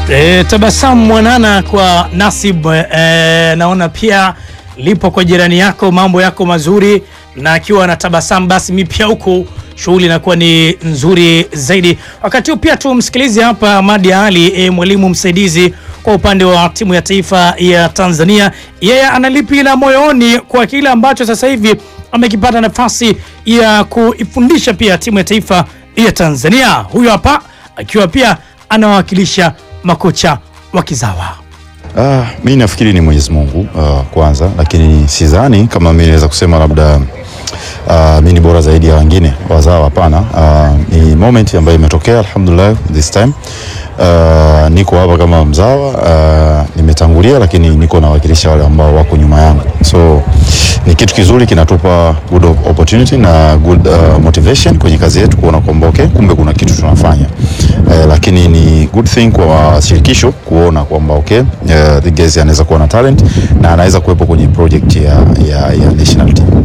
Tabasamu mwanana kwa Nasib. Naona pia lipo kwa jirani yako, mambo yako mazuri, na akiwa na tabasamu basi mimi pia huku shughuli inakuwa ni nzuri zaidi. Wakati huu pia tumsikilize hapa Ahmad Ali, mwalimu msaidizi kwa upande wa timu ya taifa ya Tanzania. Yeye analipi la moyoni kwa kile ambacho sasa hivi amekipata nafasi ya kuifundisha pia timu ya taifa ya Tanzania. Huyo hapa akiwa pia anawakilisha makocha wa kizawa. Mimi nafikiri ni Mwenyezi Mungu kwanza, lakini sidhani kama mimi naweza kusema labda mimi ni bora zaidi ya wengine wazawa, hapana. Ni moment ambayo imetokea, alhamdulillah this time. Niko hapa kama mzawa, nimetangulia, lakini niko nawakilisha wale ambao wako nyuma yangu. So ni kitu kizuri, kinatupa good opportunity na good motivation kwenye kazi yetu, kuona kwamba kumbe kuna kitu tunafanya. Lakini ni good thing kwa shirikisho kuona kwamba the guys anaweza kuwa na talent na anaweza kuwepo kwenye project ya national team.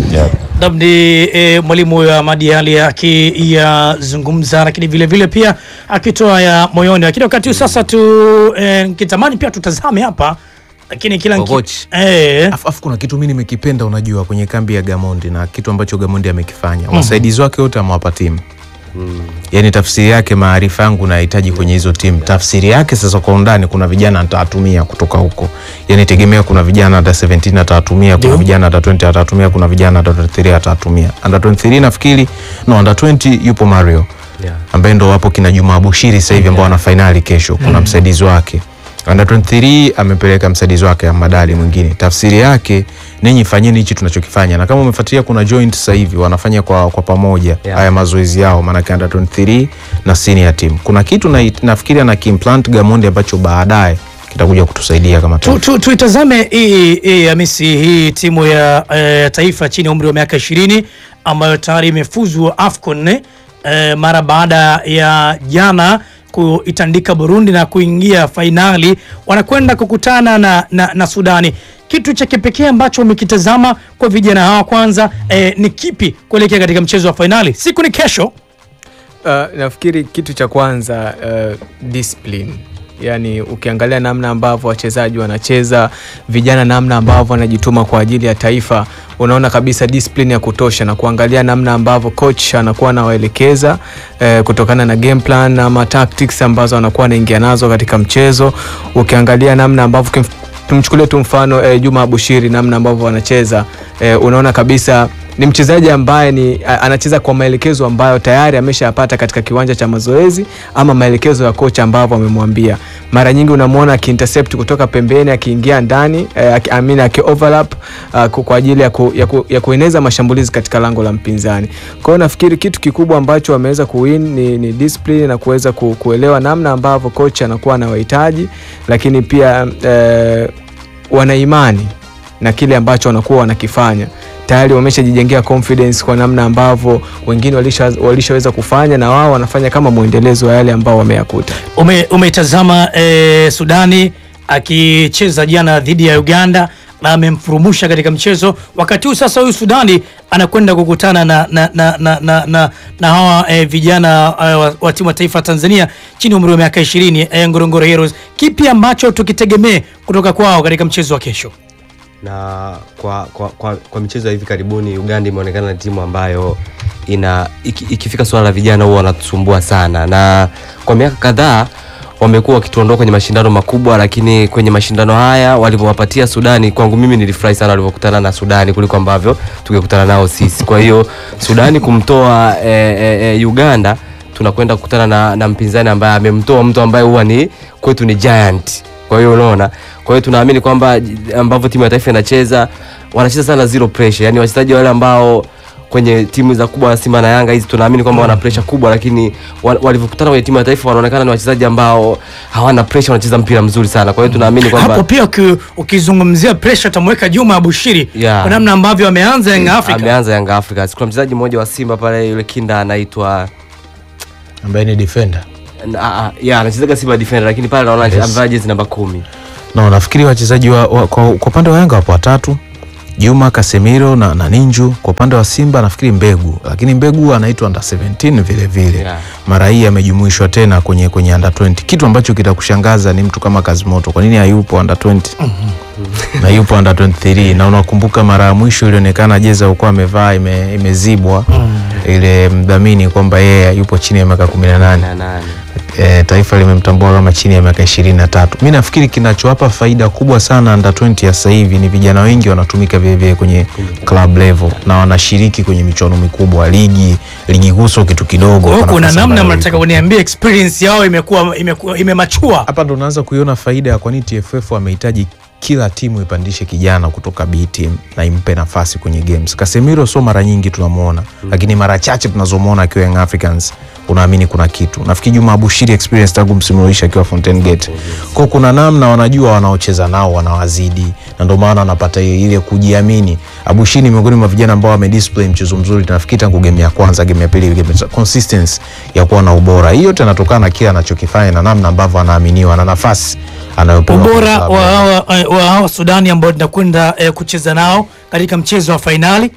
Dabdi mwalimu wa Ahmad Ali akiyazungumza, lakini vile vile pia akitoa ya moyoni. Lakini wakati sasa kitamani pia tutazame hapa, lakini kila afu kuna kitu mimi nimekipenda, unajua, kwenye kambi ya Gamondi na kitu ambacho Gamondi amekifanya. Wasaidizi wake wote amewapa timu. Yaani tafsiri yake, maarifa yangu nahitaji kwenye hizo timu. Tafsiri yake sasa kwa undani, kuna vijana nitawatumia kutoka huko. Yaani tegemea kuna vijana hata 17 atawatumia, kuna vijana hata 20 atawatumia, kuna vijana hata 23 atawatumia. Under 23 nafikiri, under 20 yupo Mario. Ambaye ndo wapo kina Juma Abushiri sasa hivi ambao wana finali kesho. Kuna msaidizi wake. Under 23 amepeleka msaidizi wake Ahmad Ali mwingine. Tafsiri yake, ninyi fanyeni hichi tunachokifanya. Na kama umefuatilia, kuna joint sasa hivi wanafanya kwa pamoja haya mazoezi yao, maana under 23 na senior team. Kuna kitu nafikiri ana kiimplant Gamondi ambacho baadaye kitakuja kutusaidia kama tuitazame hii Hamisi, hii timu ya taifa chini ya umri wa miaka 20 ambayo tayari imefuzu AFCON mara baada ya jana kuitandika Burundi na kuingia finali. Wanakwenda kukutana na Sudani. Kitu cha kipekee ambacho umekitazama kwa vijana hawa kwanza ni kipi kuelekea katika mchezo wa finali? Siku ni kesho. Nafikiri kitu cha kwanza discipline. Yani ukiangalia namna ambavyo wachezaji wanacheza, vijana namna ambavyo wanajituma kwa ajili ya taifa, unaona kabisa discipline ya kutosha, na kuangalia namna ambavyo coach anakuwa anawaelekeza kutokana na game plan ama tactics ambazo anakuwa anaingia nazo katika mchezo. Ukiangalia namna ambavyo tumchukulie tu mfano Juma Abushiri, namna ambavyo wanacheza, unaona kabisa ni mchezaji ambaye anacheza kwa maelekezo ambayo tayari ameshapata katika kiwanja cha mazoezi, ama maelekezo ya kocha ambao amemwambia. Mara nyingi unamuona akiintercept kutoka pembeni, akiingia ndani, aki-overlap kwa ajili ya kueneza mashambulizi katika lango la mpinzani. Kwa hiyo nafikiri kitu kikubwa ambacho wameweza kuwin ni discipline na kuweza kuelewa namna ambavyo kocha anakuwa anawahitaji, lakini pia wana imani na kile ambacho wanakuwa wanakifanya. Tayari wameshajijengea confidence kwa namna ambavyo wengine walishaweza kufanya, na wao wanafanya kama muendelezo wa yale ambao wameyakuta. Umetazama Sudani akicheza jana dhidi ya Uganda na amemfurumusha katika mchezo. Wakati huu sasa huyu Sudani anakwenda kukutana na hawa vijana wa timu ya taifa Tanzania chini umri wa miaka 20, Ngorongoro Heroes. Kipi ambacho tukitegemee kutoka kwao katika mchezo wa kesho? Na kwa michezo ya hivi karibuni, Uganda imeonekana na timu ambayo ikifika swala la vijana huwa wanatusumbua sana, na kwa miaka kadhaa wamekuwa wakituondoa kwenye mashindano makubwa. Lakini kwenye mashindano haya walipowapatia Sudani, kwangu mimi nilifurahi sana walipokutana na Sudani kuliko ambavyo tungekutana nao sisi. Kwa hiyo Sudani kumtoa Uganda, tunakwenda kukutana na mpinzani ambaye amemtoa mtu ambaye huwa ni kwetu ni giant. Kwa hiyo unaona, kwa hiyo tunaamini kwamba ambavyo timu ya taifa inacheza, wanacheza sana zero pressure. Yani wachezaji wale ambao kwenye timu za kubwa Simba na Yanga hizi tunaamini kwamba wana pressure kubwa, lakini walivyokutana kwenye timu ya taifa wanaonekana ni wachezaji ambao hawana pressure, wanacheza mpira mzuri sana. Kwa hiyo tunaamini kwamba hapo pia ukizungumzia pressure tamweka Juma Abushiri kwa namna ambavyo ameanza Young Africa. Ameanza Young Africa. Kuna mchezaji mmoja wa Simba pale, yule kinda anaitwa ambaye ni defender. Anacheza Simba defender, lakini pale naona amevaa jezi namba 10. Nafikiri wachezaji kwa upande wa Yanga wapo watatu. Juma, Casemiro na Ninju. Kwa upande wa Simba nafikiri Mbegu, lakini Mbegu anaitwa under 17 vile vile. Mara hii amejumuishwa tena kwenye under 20. Kitu ambacho kitakushangaza ni mtu kama Kazimoto, kwa nini hayupo under 20? Na yupo under 23. Na unakumbuka mara ya mwisho ilionekana jezi alikuwa amevaa imezibwa ile mdhamini kwamba yeye yupo chini ya miaka 18. Taifa limemtambua kama chini ya miaka 23. Mimi nafikiri kinachowapa faida kubwa sana under 20 ya sasa hivi ni vijana wengi wanatumika vile vile kwenye club level na wanashiriki kwenye michuano mikubwa, ligi guso kitu kidogo. Kuna namna mnataka uniambie experience yao imemachua. Hapa ndo unaanza kuiona faida ya kwa nini TFF wamehitaji kila timu ipandishe kijana kutoka B team na impe nafasi kwenye games. Casemiro so mara nyingi tunamuona, lakini mara chache tunazomuona akiwa Young Africans unaamini kuna kitu. Nafikiri Juma Abushiri experience tangu msimu uliisha akiwa Fountain Gate. Kwa kuna namna wanajua wanaocheza nao wanawazidi na ndio maana wanapata ile kujiamini. Abushiri ni miongoni mwa vijana ambao wamedisplay mchezo mzuri, nafikiri tangu game ya kwanza, game ya pili, game ya consistency ya kuwa na ubora. Hiyo yote inatokana na kile anachokifanya na namna ambavyo anaaminiwa na nafasi anayopewa. Ubora wa Sudani ambao tunakwenda kucheza nao katika mchezo wa finali.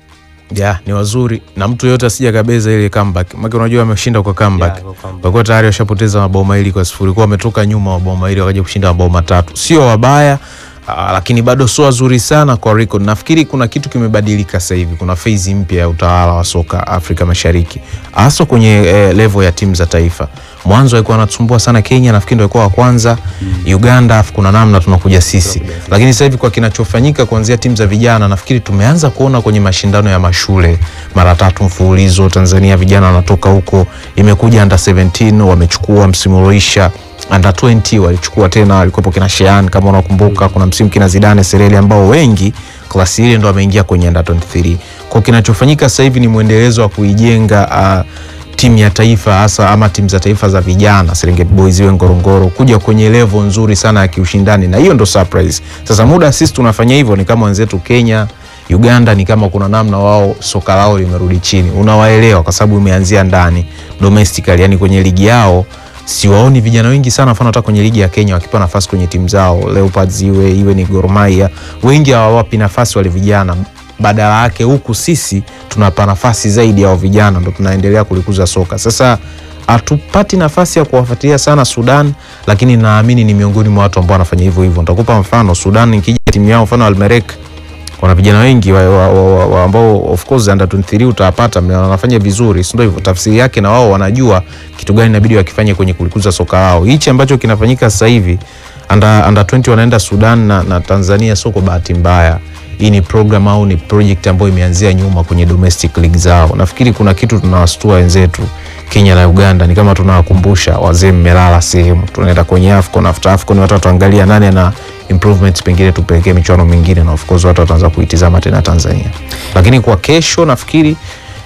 Ni wazuri na mtu yote asija kabeza ile comeback. Maana unajua wameshinda kwa comeback. Kwa tayari washapoteza mabao mawili kwa sifuri. Kwa wametoka nyuma mabao mawili wakaja kushinda mabao matatu. Sio wabaya, lakini bado sio wazuri sana kwa record. Nafikiri kuna kitu kimebadilika sasa hivi. Kuna phase mpya ya utawala wa soka Afrika Mashariki. Hasa kwenye level ya timu za taifa. Mwanzo alikuwa anatusumbua sana Kenya, nafikiri ndio alikuwa wa kwanza. Uganda kuna namna tunakuja sisi. Lakini sasa hivi kwa kinachofanyika kuanzia timu za vijana, nafikiri tumeanza kuona kwenye mashindano ya mashule mara 3 mfululizo Tanzania vijana wanatoka huko. Imekuja under 17 wamechukua msimu uliisha. Under 20 walichukua tena, walikuwa kina Shean kama unakumbuka, kuna msimu kina Zidane Sereli ambao wengi klasi ile ndo wameingia kwenye under 23. Kwa kinachofanyika sasa hivi ni muendelezo wa kuijenga timu ya taifa hasa ama timu za taifa za vijana, Serengeti Boys iwe Ngorongoro, kuja kwenye level nzuri sana ya kiushindani, na hiyo ndo surprise. Sasa muda sisi tunafanya hivyo ni kama wenzetu Kenya, Uganda ni kama kuna namna wao soka lao limerudi chini. Unawaelewa kwa sababu imeanzia ndani domestically, yani kwenye ligi yao. Siwaoni vijana wengi sana mfano hata kwenye ligi ya Kenya wakipewa nafasi kwenye timu zao, Leopards iwe ni Gor Mahia, wengi hawawapi nafasi wale vijana. Badala yake huku sisi tunapa nafasi zaidi ya vijana, ndo tunaendelea kulikuza soka. Sasa hatupati nafasi ya kuwafuatilia sana Sudan, lakini naamini ni miongoni mwa watu ambao wanafanya hivyo. Nitakupa mfano Sudan, nikija timu yao mfano Al-Merrek, kuna vijana wengi ambao of course under 23 utawapata wanafanya vizuri, si ndio hivyo? Tafsiri yake na wao wanajua kitu gani inabidi wakifanye kwenye kulikuza soka lao. Hichi ambacho kinafanyika sasa hivi under 20 wanaenda Sudan na Tanzania, sio kwa bahati mbaya. Hii ni program au ni project ambayo imeanzia nyuma kwenye domestic league zao. Nafikiri kuna kitu tunawastua wenzetu Kenya na Uganda, ni kama tunawakumbusha wazee mmelala sehemu. Tunaenda kwenye AFCON, after AFCON watu wataangalia nani ana improvements, pengine tupelekee michuano mingine, na of course watu wataanza kuitizama tena Tanzania. Lakini kwa kesho nafikiri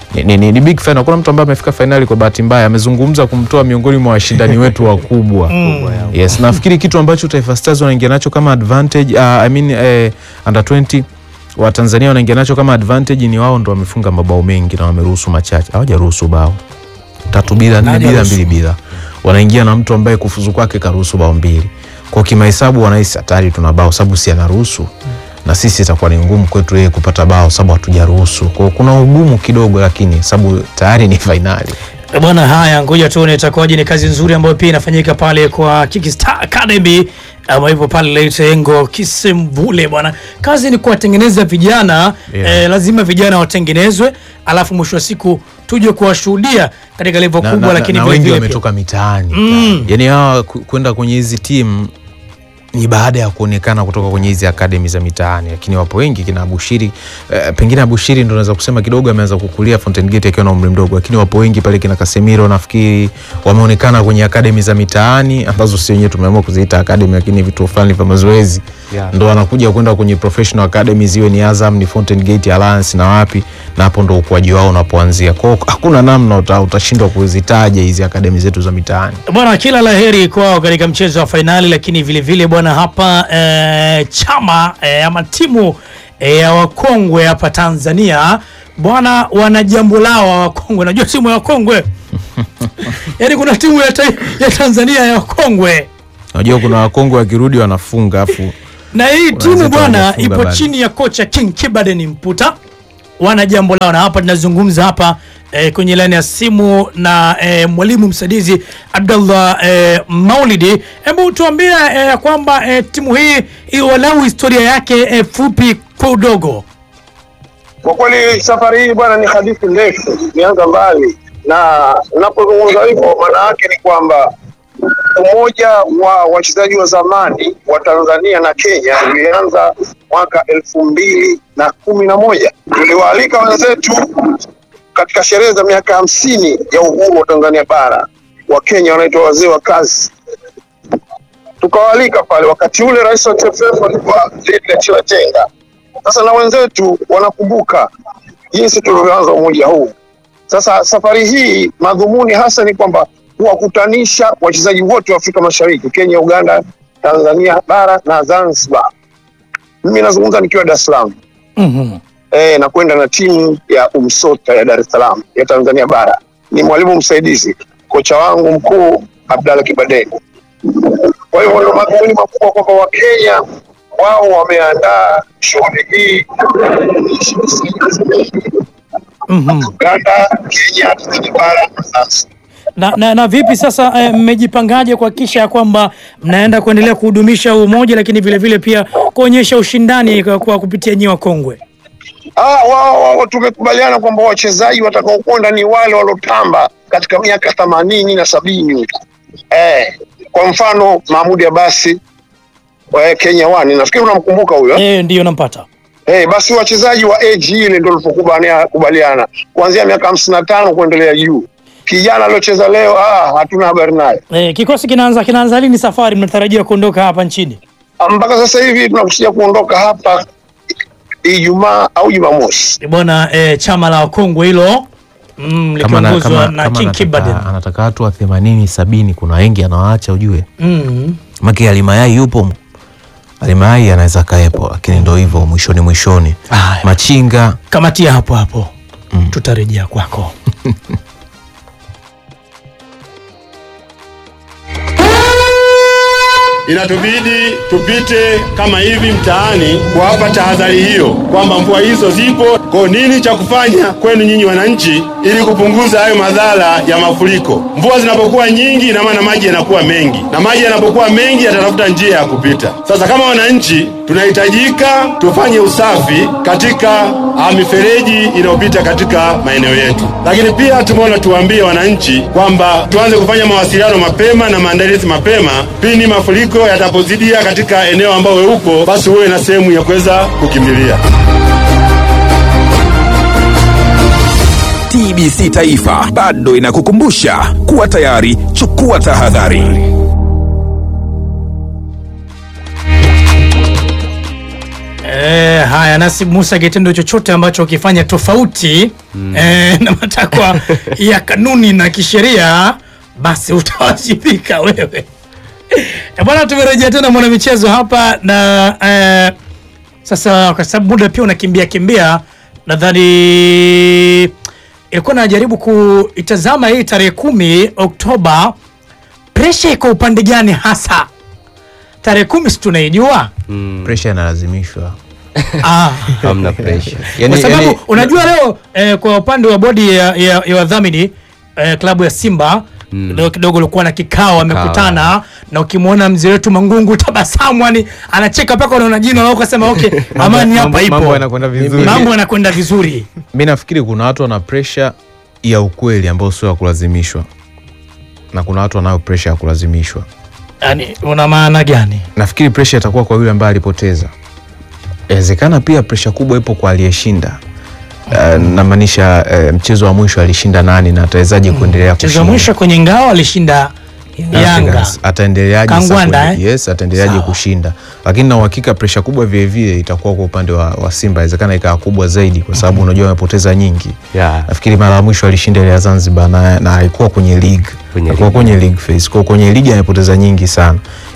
ni big fan. Kuna mtu ambaye amefika finali kwa bahati mbaya, amezungumza kumtoa miongoni mwa washindani wetu wakubwa. Yes, nafikiri kitu ambacho Taifa Stars wanaingia nacho kama advantage, under 20 wa Tanzania wanaingia nacho kama advantage ni wao ndo wamefunga mabao mengi na wameruhusu machache. Hawajaruhusu bao 3-2, 4-2, 2-2. Wanaingia na mtu ambaye kufuzu kwake karuhusu bao 2. Kwa kimahesabu wanahisi hatari tuna bao sababu si anaruhusu. Na sisi itakuwa ni ngumu kwetu yeye kupata bao sababu hatujaruhusu. Kwa kuna ugumu kidogo, lakini sababu tayari ni finali. Bwana, haya ngoja tuone itakuwaje. Ni kazi nzuri ambayo pia inafanyika pale kwa Kickstar Academy ama hivyo pale Leitengo Kisemvule bwana. Kazi ni kuwatengeneza vijana, lazima vijana watengenezwe, alafu mwisho wa siku tuje kuwashuhudia katika level kubwa, lakini vile wengi wametoka mitaani. Yaani hawa kwenda kwenye hizi timu ni baada ya kuonekana kutoka kwenye hizi academy za mitaani, lakini wapo wengi kina Abushiri, pengine Abushiri ndio naweza kusema kidogo ameanza kukulia Fountain Gate akiwa na umri mdogo, lakini wapo wengi pale kina Casemiro nafikiri wameonekana kwenye academy za mitaani ambazo sisi wenyewe tumeamua kuziita academy, lakini vitu fulani vya mazoezi ndio wanakuja kwenda kwenye professional academies, iwe ni Azam, ni Fountain Gate, Alliance na wapi, na hapo ndio ukuaji wao unapoanzia. Kwa hakuna namna utashindwa kuzitaja hizi academy zetu za mitaani. Bwana, kila laheri kwao katika mchezo wa finali, lakini vile vile bwana hapa chama ama timu ya wakongwe hapa Tanzania bwana wana jambo lao wakongwe. Unajua timu ya wakongwe yaani kuna timu ya Tanzania ya wakongwe. Unajua kuna wakongwe wakirudi wanafunga afu Na hii timu Wenzetu bwana hawajafunga ipo bado. chini ya kocha King Kibaden Mputa, wana jambo lao, na hapa tunazungumza hapa kwenye laini ya simu na mwalimu msaidizi Abdallah Maulidi. Hebu tuambie kwamba timu hii walau historia yake fupi kwa udogo. Kwa kweli safari hii bwana ni hadithi ndefu, nianza mbali, na ninapozungumza hivyo maana yake ni kwamba umoja wa wachezaji wa zamani wa Tanzania na Kenya ulianza mwaka 2011. Tuliwaalika wenzetu katika sherehe za miaka 50 ya uhuru wa Tanzania bara. Wa Kenya wanaitwa wazee wa kazi, tukawaalika pale. Wakati ule rais wa TFF alikuwa Chila Tenga. Sasa na wenzetu wanakumbuka jinsi tulivyoanza umoja huu. Sasa safari hii madhumuni hasa ni kwamba kuwakutanisha wachezaji wote wa Afrika Mashariki, Kenya, Uganda, Tanzania bara na Zanzibar. Mimi nazungumza nikiwa Dar es Salaam. Na kwenda na timu ya UMSOTA ya Dar es Salaam ya Tanzania bara. Ni mwalimu msaidizi, kocha wangu mkuu Abdallah Kibaden. Kwa hiyo ndio madhumuni makubwa kwamba Wakenya wao wameandaa shughuli hii. Uganda, Kenya, Tanzania bara na Zanzibar. Na vipi sasa mmejipangaje kuhakikisha kwamba mnaenda kuendelea kuhudumisha umoja, lakini vile vile pia kuonyesha ushindani kwa kupitia nyi wakongwe? Wao tumekubaliana kwamba wachezaji watakaokwenda ni wale walotamba katika miaka 80 na 70. Kwa mfano Mahmoud Abasi wa Kenya One, nafikiri unamkumbuka huyo. Ndio nampata. Basi wachezaji wa age ile ndio tulipokubaliana kuanzia miaka 55 kuendelea juu. Kijana aliocheza leo hatuna habari naye. Kikosi kinaanza lini safari, mnatarajia kuondoka hapa nchini? Mpaka sasa hivi tunakusudia kuondoka hapa Ijumaa au Jumamosi. Bwana chama la wakongwe hilo likiongozwa na King Kibaden. Anataka watu wa 80 70, kuna wengi anawaacha ujue. Maki Alimayai yupo. Alimayai anaweza kaepo, lakini ndio hivyo mwishoni. Machinga kamatia hapo. Tutarejea kwako. Inatubidi tupite kama hivi mtaani kuwapa tahadhari hiyo kwamba mvua hizo zipo. Kwa nini cha kufanya kwenu nyinyi wananchi ili kupunguza hayo madhara ya mafuriko? Mvua zinapokuwa nyingi, ina maana maji yanakuwa mengi, na maji yanapokuwa mengi yatatafuta njia ya kupita. Sasa kama wananchi tunahitajika tufanye usafi katika mifereji inayopita katika maeneo yetu, lakini pia tumeona tuwaambie wananchi kwamba tuanze kufanya mawasiliano mapema na maandalizi mapema pindi mafuriko yatapozidia katika eneo ambao upo, basi uwe na sehemu ya kuweza kukimbilia. TBC Taifa bado inakukumbusha kuwa tayari, chukua tahadhari. Haya, Nasib Musa, kitendo chochote ambacho ukifanya tofauti na matakwa ya kanuni na kisheria, basi utawajibika wewe. Bwana, tumerejea tena mwana michezo hapa na sasa kwa sababu muda pia unakimbia, nadhani ilikuwa najaribu kuitazama hii tarehe 10 Oktoba. Pressure iko upande gani hasa? Tarehe 10 si tunaijua? Pressure inalazimishwa. Hamna pressure. Kwa sababu unajua leo kwa upande wa bodi ya wadhamini klabu ya Simba leo kidogo ulikuwa na kikao wamekutana, na ukimwona mzee wetu Mangungu tabasamu, yani anacheka mpaka unaona jino lako, ukasema okay, amani hapa ipo, mambo yanakwenda vizuri. Mimi nafikiri kuna watu wana pressure ya ukweli ambao sio ya kulazimishwa, na kuna watu wanao pressure ya kulazimishwa. Yani una maana gani? Nafikiri pressure itakuwa kwa yule ambaye alipoteza. Inawezekana pia pressure kubwa ipo kwa aliyeshinda. Namaanisha mchezo wa mwisho alishinda nani na atawezaje kuendelea kushinda. Mchezo wa mwisho kwenye ngao alishinda Yanga. Ataendeleaje sasa? Yes, ataendeleaje kushinda. Lakini na uhakika pressure kubwa vile vile itakuwa kwa upande wa Simba. Inawezekana ikawa kubwa zaidi kwa sababu unajua wamepoteza nyingi. Nafikiri mara ya mwisho alishinda ile ya Zanzibar na haikuwa kwenye league. Haikuwa kwenye league phase. Kwa kwenye league amepoteza nyingi sana.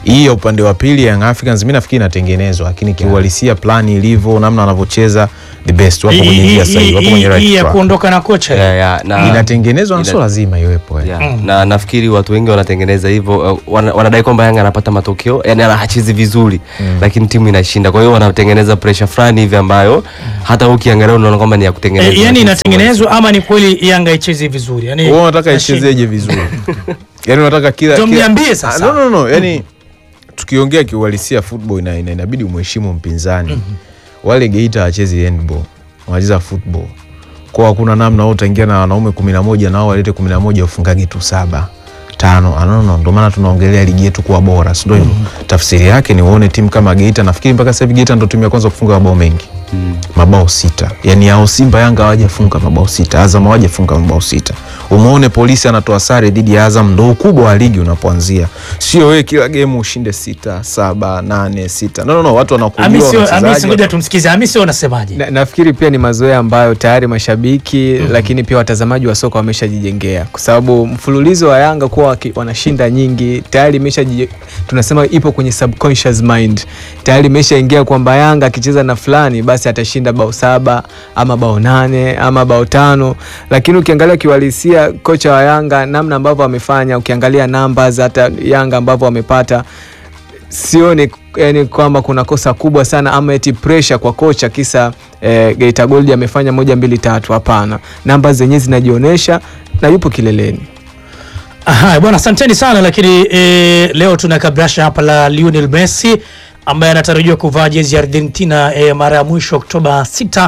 Hii ya upande wa pili Young Africans mimi nafikiri inatengenezwa, lakini kiuhalisia plani ilivyo, namna wanavyocheza the best, wapo kwenye njia sahihi, wapo kwenye right track. Hii ya kuondoka na kocha inatengenezwa na sio lazima iwepo. Na nafikiri watu wengi wanatengeneza hivyo, wanadai kwamba Yanga anapata matokeo, yani anacheza vizuri lakini timu inashinda. Kwa hiyo wanatengeneza pressure fulani hivi ambayo hata ukiangalia unaona kwamba ni ya kutengeneza. Yani inatengenezwa ama ni kweli Yanga icheze vizuri? Yani wewe unataka ichezeje vizuri? Yani unataka kila Tuambie sasa. No, yani tukiongea kiuhalisia football inabidi umheshimu mpinzani. Wale Geita wachezi handball, wanacheza football. Kwa hakuna namna wao utaingia na wanaume 11 na wao walete 11 ufungage tu 7 5. Ndio maana tunaongelea ligi yetu kuwa bora, sio hivyo? Tafsiri yake ni uone timu kama Geita, nafikiri mpaka sasa hivi Geita ndio timu ya kwanza kufunga mabao mengi. Mabao 6. Yani hao Simba Yanga hawajafunga mabao 6, Azam hawajafunga mabao 6. Umeone Polisi anatoa sare dhidi ya Azam, ndio ukubwa wa ligi unapoanzia. Sio wewe kila game ushinde 6, 7, 8, 6. No, watu wanakujua. Hamisi, ngoja tumsikize. Hamisi unasemaje? Nafikiri pia ni mazoea ambayo tayari mashabiki lakini pia watazamaji wa soka wameshajijengea, kwa sababu mfululizo wa Yanga kuwa wanashinda nyingi tayari tunasema ipo kwenye subconscious mind. Tayari imeshaingia kwamba Yanga akicheza na fulani basi atashinda bao 7 ama bao 8 ama bao 5. Lakini ukiangalia kiuhalisia kocha wa Yanga namna ambavyo amefanya, ukiangalia numbers hata Yanga ambavyo wamepata, sioni yani kwamba kuna kosa kubwa sana ama eti pressure kwa kocha kisa Geita Gold amefanya 1 2 3. Hapana, numbers zenyewe zinajionyesha na yupo kileleni. Aha, bwana asanteni sana. Lakini leo tuna kabrasha hapa la Lionel Messi ambaye anatarajiwa kuvaa jezi ya Argentina mara ya mwisho Oktoba 6,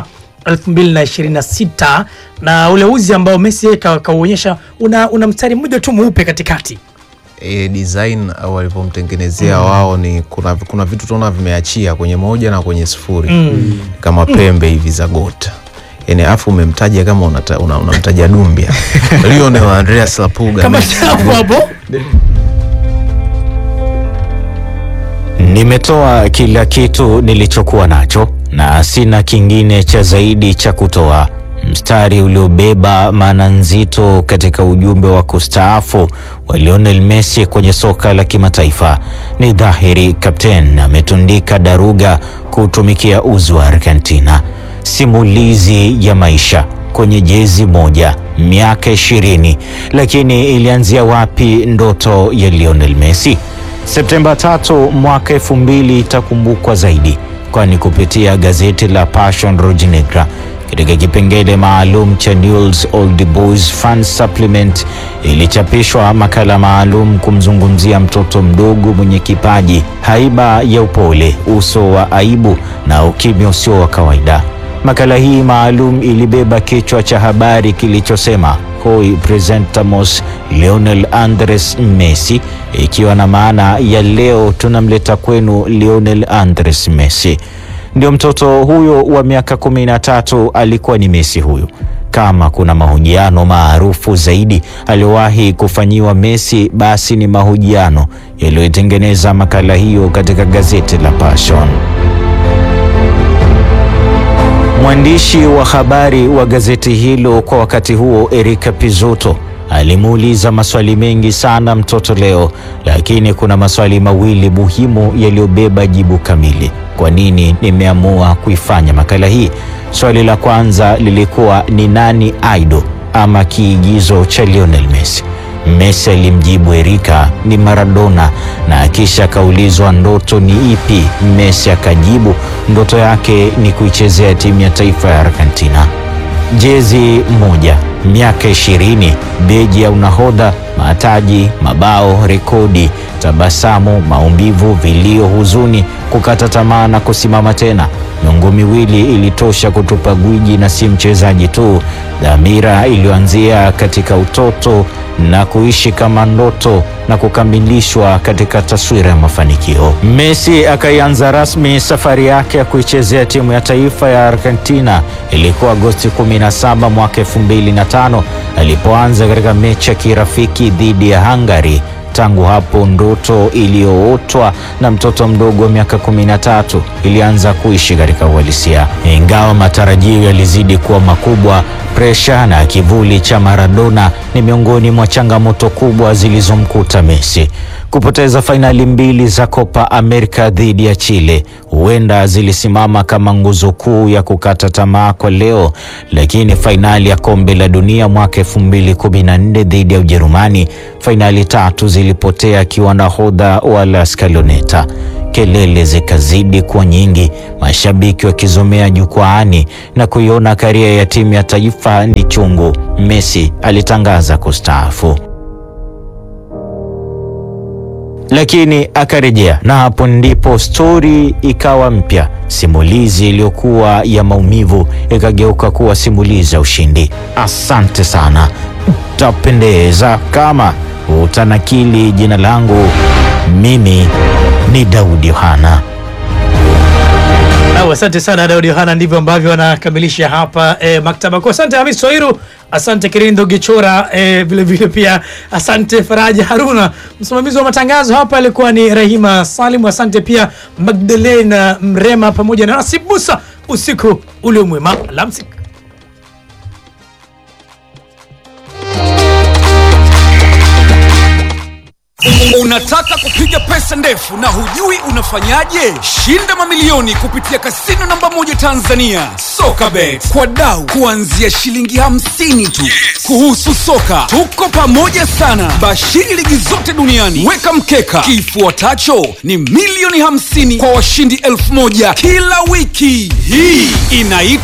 2026, na ule uzi ambao Messi kauonyesha una mstari mmoja tu mweupe katikati. Design walipomtengenezea wao ni kuna vitu tunaona vimeachia kwenye 1 na kwenye 0 kama pembe hivi za gota. Yani afu umemtaja kama unamtaja Dumbia. Lionel Andreas Lapuga kama hapo. Nimetoa kila kitu nilichokuwa nacho na sina kingine cha zaidi cha kutoa. Mstari uliobeba maana nzito katika ujumbe wa kustaafu wa Lionel Messi kwenye soka la kimataifa. Ni dhahiri kapteni ametundika daruga kutumikia uzi wa Argentina. Simulizi ya maisha kwenye jezi moja, miaka 20. Lakini ilianzia wapi ndoto ya Lionel Messi? Septemba 3 mwaka 2000 itakumbukwa zaidi, kwani kupitia gazeti la Passion Rojinegra katika kipengele maalum cha News Old Boys Fan Supplement ilichapishwa makala maalum kumzungumzia mtoto mdogo mwenye kipaji, haiba ya upole, uso wa aibu na ukimya usio wa kawaida. Makala hii maalum ilibeba kichwa cha habari kilichosema Hoy presentamos Lionel Andres Messi, ikiwa na maana ya leo tunamleta kwenu Lionel Andres Messi. Ndio mtoto huyo wa miaka 13 alikuwa ni Messi huyo. Kama kuna mahojiano maarufu zaidi aliyowahi kufanyiwa Messi, basi ni mahojiano yaliyotengeneza makala hiyo katika gazeti la Passion. Mwandishi wa habari wa gazeti hilo kwa wakati huo, Erika Pizotto, alimuuliza maswali mengi sana mtoto leo, lakini kuna maswali mawili muhimu yaliyobeba jibu kamili. Kwa nini nimeamua kuifanya makala hii? Swali la kwanza lilikuwa ni nani idol ama kiigizo cha Lionel Messi? Messi alimjibu Erika ni Maradona, na kisha akaulizwa ndoto ni ipi. Messi akajibu ndoto yake ni kuichezea timu ya taifa ya Argentina. Jezi moja, miaka 20, beji ya unahodha, mataji, mabao, rekodi, tabasamu, maumivu, vilio, huzuni, kukata tamaa na kusimama tena. Miongo miwili ilitosha kutupa gwiji na si mchezaji tu. Dhamira iliyoanzia katika utoto na kuishi kama ndoto na kukamilishwa katika taswira ya mafanikio. Messi akaianza rasmi safari yake ya kuichezea timu ya taifa ya Argentina. Ilikuwa Agosti 17 mwaka 2005 alipoanza katika mechi ya kirafiki dhidi ya Hungary. tangu hapo ndoto iliyootwa na mtoto mdogo wa miaka 13 ilianza kuishi katika uhalisia. Ingawa matarajio yalizidi kuwa makubwa, presha na kivuli cha Maradona ni miongoni mwa changamoto kubwa zilizomkuta Messi. Kupoteza fainali 2 za Copa America dhidi ya Chile huenda zilisimama kama nguzo kuu ya kukata tamaa kwa Leo, lakini fainali ya kombe la dunia mwaka 2014 dhidi ya Ujerumani, fainali 3 zilipotea akiwa nahodha wa La Scaloneta. Kelele zikazidi kuwa nyingi, mashabiki wakizomea jukwaani na kuiona karia ya timu ya taifa ni chungu. Messi alitangaza kustaafu, lakini akarejea, na hapo ndipo stori ikawa mpya. Simulizi iliyokuwa ya maumivu ikageuka kuwa simulizi ya ushindi. Asante sana, utapendeza kama utanakili jina langu. Mimi ni Daudi Yohana. Asante sana Daudi Yohana, ndivyo ambavyo wanakamilisha hapa maktaba. Kwa asante Hamis Soiru, asante Kirindo Gichora, vile vile pia asante Faraja Haruna. Msimamizi wa matangazo hapa alikuwa ni Rahima Salim. Asante pia Magdalena Mrema pamoja na Nasib Musa. Usiku ule mwema, alamsik. Unataka kupiga pesa ndefu na hujui unafanyaje? Shinda mamilioni kupitia kasino namba 1 Tanzania, Sokabet, kwa dau kuanzia shilingi 50 tu. Kuhusu soka, tuko pamoja sana. Bashiri ligi zote duniani, weka mkeka. Kifuatacho ni milioni 50 kwa washindi 1000 kila wiki. Hii inaitwa